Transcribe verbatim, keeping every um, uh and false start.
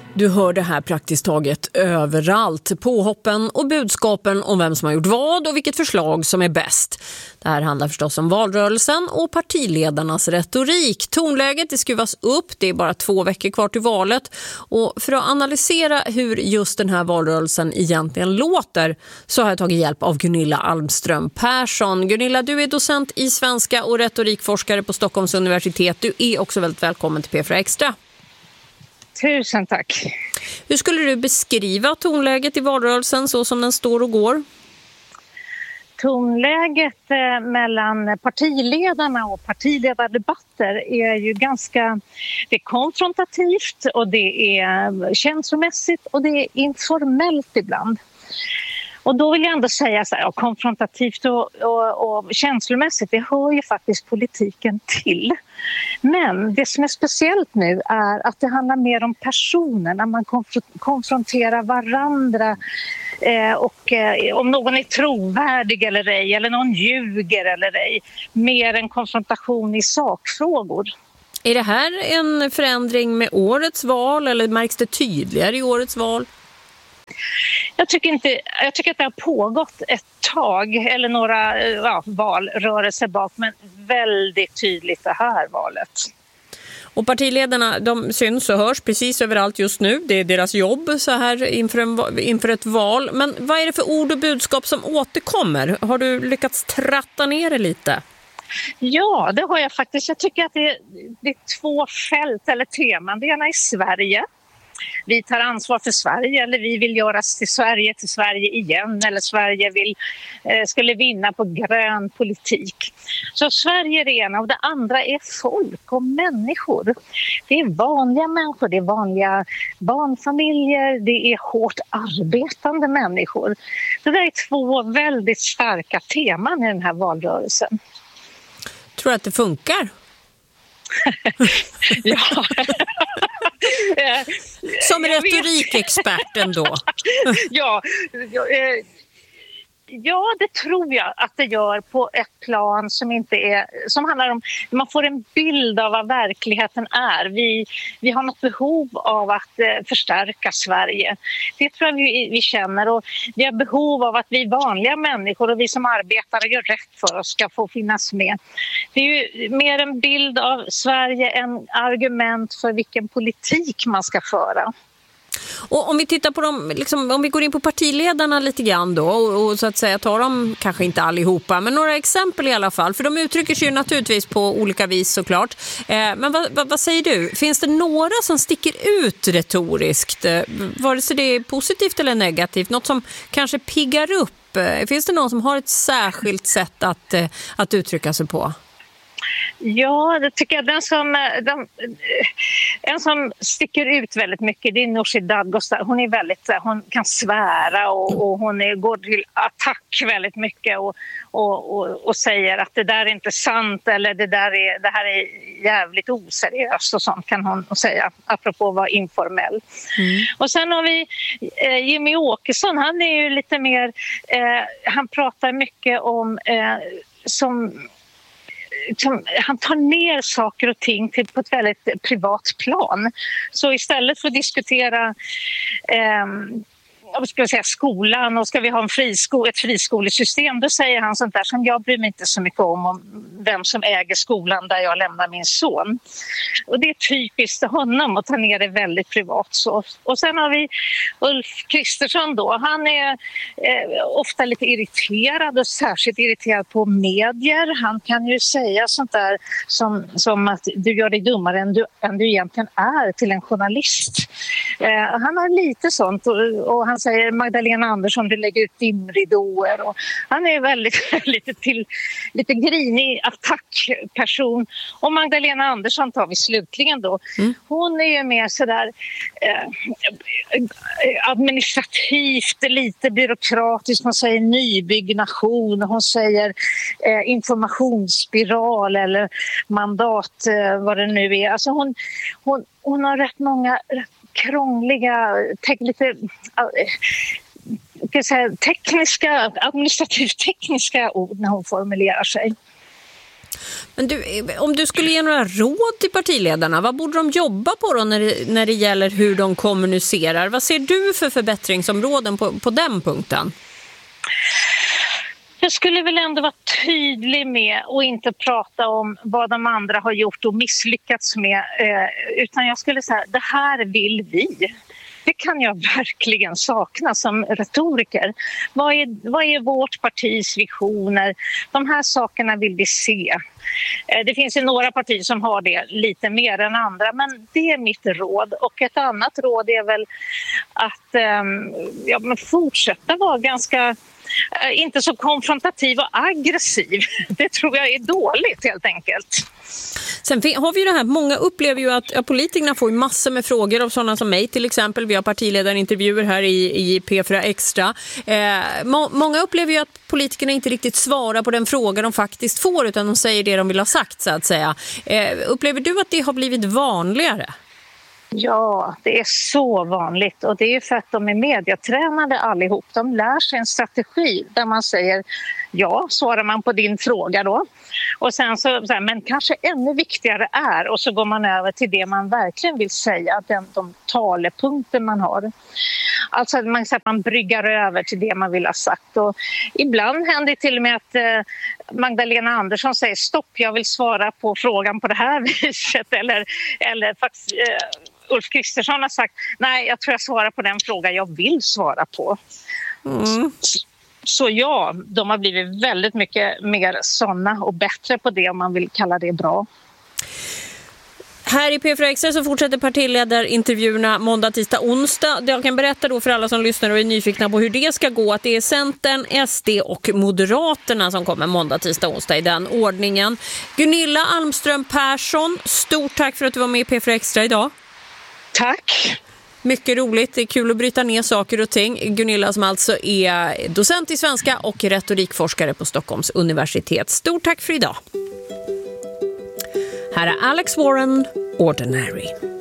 Du hör det här praktiskt taget överallt. Påhoppen och budskapen om vem som har gjort vad och vilket förslag som är bäst. Det här handlar förstås om valrörelsen och partiledarnas retorik. Tonläget det skruvas upp, det är bara två veckor kvar till valet. Och för att analysera hur just den här valrörelsen egentligen låter så har jag tagit hjälp av Gunilla Almström Persson. Gunilla, du är docent i svenska och retorikforskare på Stockholms universitet. Du är också väldigt välkommen till P fyra Extra. Tusen tack. Hur skulle du beskriva tonläget i valrörelsen så som den står och går? Tonläget eh, mellan partiledarna och partiledardebatter är ju ganska det är konfrontativt och det är känslomässigt och det är informellt ibland. Och då vill jag ändå säga så här, ja, konfrontativt och, och, och känslomässigt, det hör ju faktiskt politiken till. Men det som är speciellt nu är att det handlar mer om personer när man konf- konfronterar varandra eh, och eh, om någon är trovärdig eller ej, eller någon ljuger eller ej, mer än konfrontation i sakfrågor. Är det här en förändring med årets val eller märks det tydligare i årets val? Jag tycker, inte, jag tycker att det har pågått ett tag eller några ja, valrörelser bak, men väldigt tydligt det här valet. Och partiledarna, de syns och hörs precis överallt just nu. Det är deras jobb så här inför, en, inför ett val. Men vad är det för ord och budskap som återkommer? Har du lyckats tratta ner det lite? Ja, det har jag faktiskt. Jag tycker att det är, det är två fält eller teman. Det ena är Sverige. Vi tar ansvar för Sverige, eller vi vill göra till Sverige till Sverige igen, eller Sverige vill, eh, skulle vinna på grön politik. Så Sverige är det ena och det andra är folk och människor. Det är vanliga människor, det är vanliga barnfamiljer, det är hårt arbetande människor. Det där är två väldigt starka teman i den här valrörelsen. Tror du att det funkar? Ja. Som retorikexperten då. Ja, ja, det tror jag att det gör på ett plan som inte är som handlar om man får en bild av vad verkligheten är. Vi vi har något behov av att eh, förstärka Sverige. Det tror jag vi, vi känner och vi har behov av att vi vanliga människor och vi som arbetar och gör rätt för oss ska få finnas med. Det är ju mer en bild av Sverige än argument för vilken politik man ska föra. Och om vi tittar på dem, liksom, om vi går in på partiledarna lite grann då och, och så att säga tar dem, kanske inte allihopa, men några exempel i alla fall. För de uttrycker sig ju naturligtvis på olika vis såklart. Eh, men vad, vad, vad säger du? Finns det några som sticker ut retoriskt? Eh, vare sig det är positivt eller negativt? Något som kanske piggar upp? Eh, finns det någon som har ett särskilt sätt att, eh, att uttrycka sig på? Ja, det tycker jag. Den som, den, en som sticker ut väldigt mycket, det är Nooshi Dadgostar. Hon är väldigt, hon kan svära och, och hon är, går till attack väldigt mycket och, och, och, och säger att det där är inte sant eller det där är, det här är jävligt oseriöst och sånt kan hon säga, apropå att vara informell. Mm. Och sen har vi eh, Jimmy Åkesson, han är ju lite mer, eh, han pratar mycket om eh, som han tar ner saker och ting till på ett väldigt privat plan. Så istället för att diskutera eh, vad ska jag säga, skolan och ska vi ha en frisko- ett friskolesystem, då säger han sånt där som jag bryr mig inte så mycket om, om vem som äger skolan där jag lämnar min son. Och det är typiskt honom att ta ner det väldigt privat. Så. Och sen har vi Ulf Kristersson då. Han är eh, ofta lite irriterad och särskilt irriterad på medier. Han kan ju säga sånt där som, som att du gör dig dummare än du, än du egentligen är till en journalist. Eh, han har lite sånt och, och han säger Magdalena Andersson, du lägger ut dimridåer. Och han är väldigt lite, till, lite grinig attackperson. Och Magdalena Andersson tar vi slutligen då. Mm. Hon är ju mer sådär eh, administrativt, lite byråkratisk. Hon säger nybyggnation, hon säger eh, informationsspiral eller mandat, eh, vad det nu är. Alltså hon, hon, hon har rätt många rätt krångliga, te- lite äh, säga, tekniska, administrativt tekniska ord när hon formulerar sig. Men du, om du skulle ge några råd till partiledarna, vad borde de jobba på då när det, när det gäller hur de kommunicerar? Vad ser du för förbättringsområden på, på den punkten? Jag skulle väl ändå vara tydlig med och inte prata om vad de andra har gjort och misslyckats med. Eh, utan jag skulle säga, det här vill vi. Det kan jag verkligen sakna som retoriker. Vad är, vad är vårt partis visioner? De här sakerna vill vi se. Eh, det finns ju några partier som har det lite mer än andra, men det är mitt råd. Och ett annat råd är väl att eh, ja, men fortsätta vara ganska... inte så konfrontativ och aggressiv. Det tror jag är dåligt helt enkelt. Sen har vi ju det här, många upplever ju att ja, politikerna får massor med frågor av sådana som mig till exempel. Vi har partiledarintervjuer här i, i P fyra Extra. Eh, må, många upplever ju att politikerna inte riktigt svarar på den fråga de faktiskt får, utan de säger det de vill ha sagt, så att säga. Eh, upplever du att det har blivit vanligare? Ja, det är så vanligt, och det är för att de är medietränade allihop. De lär sig en strategi där man säger ja, svarar man på din fråga då. Och sen så, så här, men kanske ännu viktigare är, och så går man över till det man verkligen vill säga, den, de talepunkter man har. Alltså att man, så att man bryggar över till det man vill ha sagt. Och ibland händer det till och med att eh, Magdalena Andersson säger stopp, jag vill svara på frågan på det här viset. Eller, eller faktiskt... Eh, Ulf Kristersson har sagt, nej, jag tror jag svarar på den fråga jag vill svara på. Mm. Så ja, de har blivit väldigt mycket mer såna och bättre på det, om man vill kalla det bra. Här i P fyra Extra så fortsätter partiledarintervjuerna måndag, tisdag, onsdag. Jag kan berätta då för alla som lyssnar och är nyfikna på hur det ska gå att det är Centern, S D och Moderaterna som kommer måndag, tisdag, onsdag i den ordningen. Gunilla Almström Persson, stort tack för att du var med i P fyra Extra idag. Tack. Mycket roligt, det är kul att bryta ner saker och ting. Gunilla som alltså är docent i svenska och retorikforskare på Stockholms universitet. Stort tack för idag. Här är Alex Warren, Ordinary.